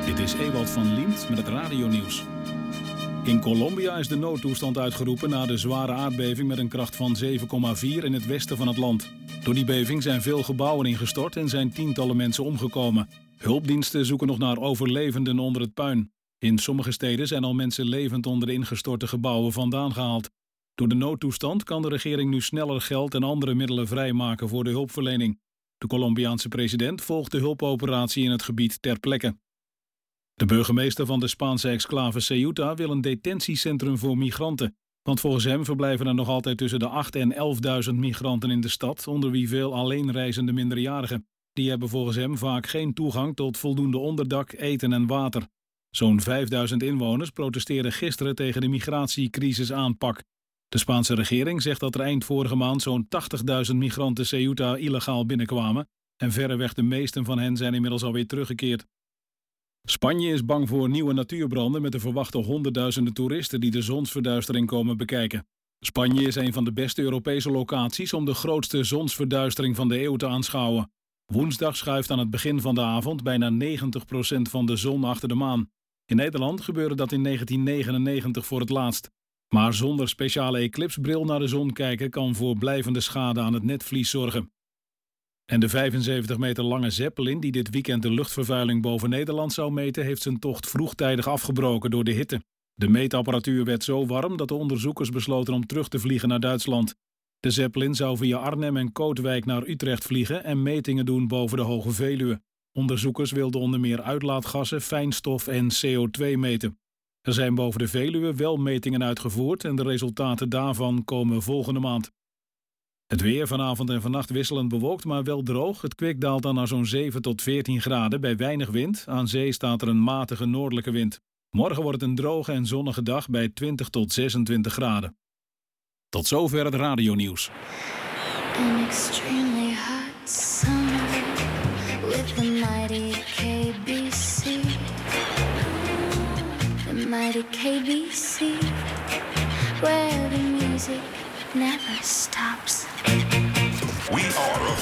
Dit is Ewald van Liemt met het radionieuws. In Colombia is de noodtoestand uitgeroepen na de zware aardbeving met een kracht van 7,4 in het westen van het land. Door die beving zijn veel gebouwen ingestort en zijn tientallen mensen omgekomen. Hulpdiensten zoeken nog naar overlevenden onder het puin. In sommige steden zijn al mensen levend onder de ingestorte gebouwen vandaan gehaald. Door de noodtoestand kan de regering nu sneller geld en andere middelen vrijmaken voor de hulpverlening. De Colombiaanse president volgt de hulpoperatie in het gebied ter plekke. De burgemeester van de Spaanse exclave Ceuta wil een detentiecentrum voor migranten. Want volgens hem verblijven er nog altijd tussen de 8.000 en 11.000 migranten in de stad, onder wie veel alleenreizende minderjarigen. Die hebben volgens hem vaak geen toegang tot voldoende onderdak, eten en water. Zo'n 5.000 inwoners protesteerden gisteren tegen de migratiecrisisaanpak. De Spaanse regering zegt dat er eind vorige maand zo'n 80.000 migranten Ceuta illegaal binnenkwamen en verreweg de meesten van hen zijn inmiddels alweer teruggekeerd. Spanje is bang voor nieuwe natuurbranden met de verwachte honderdduizenden toeristen die de zonsverduistering komen bekijken. Spanje is een van de beste Europese locaties om de grootste zonsverduistering van de eeuw te aanschouwen. Woensdag schuift aan het begin van de avond bijna 90% van de zon achter de maan. In Nederland gebeurde dat in 1999 voor het laatst. Maar zonder speciale eclipsbril naar de zon kijken kan voor blijvende schade aan het netvlies zorgen. En de 75 meter lange Zeppelin die dit weekend de luchtvervuiling boven Nederland zou meten, heeft zijn tocht vroegtijdig afgebroken door de hitte. De meetapparatuur werd zo warm dat de onderzoekers besloten om terug te vliegen naar Duitsland. De Zeppelin zou via Arnhem en Kootwijk naar Utrecht vliegen en metingen doen boven de Hoge Veluwe. Onderzoekers wilden onder meer uitlaatgassen, fijnstof en CO2 meten. Er zijn boven de Veluwe wel metingen uitgevoerd en de resultaten daarvan komen volgende maand. Het weer vanavond en vannacht wisselend bewolkt, maar wel droog. Het kwik daalt dan naar zo'n 7 tot 14 graden bij weinig wind. Aan zee staat er een matige noordelijke wind. Morgen wordt het een droge en zonnige dag bij 20 tot 26 graden. Tot zover het radionieuws. An extremely hot summer with the mighty KBC. The mighty KBC, where the music never stops. We are